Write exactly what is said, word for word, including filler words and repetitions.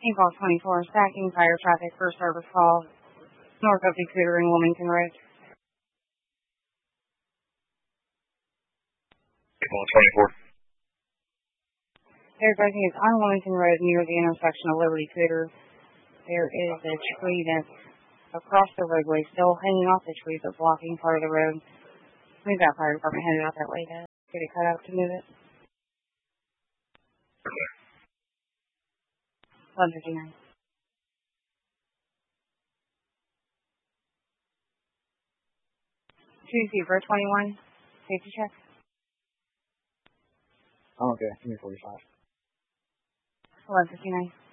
Evolve twenty-four, stacking fire traffic for service call, north of Decatur and Wilmington Road. Evolve twenty-four. There's, I think it's on Wilmington Road near the intersection of Liberty Cooter. There is a tree that's across the roadway, still hanging off the tree, but blocking part of the road. We've got fire department headed out that way to get it cut out to move it. one fifty-nine. Tuesday for twenty-one. Safety check. Oh, okay. Give me forty-five. one fifty-nine.